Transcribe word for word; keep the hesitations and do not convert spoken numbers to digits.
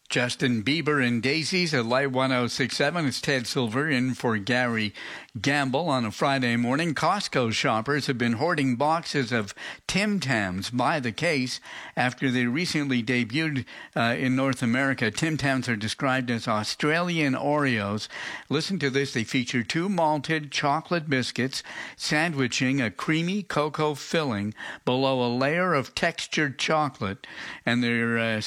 Justin Bieber and Daisies at Light one oh six point seven. It's Ted Silver in for Gary Gamble on a Friday morning. Costco shoppers have been hoarding boxes of Tim Tams by the case after they recently debuted uh, in North America. Tim Tams are described as Australian Oreos. Listen to this. They feature two malted chocolate biscuits sandwiching a creamy cocoa filling below a layer of textured chocolate, and they're uh,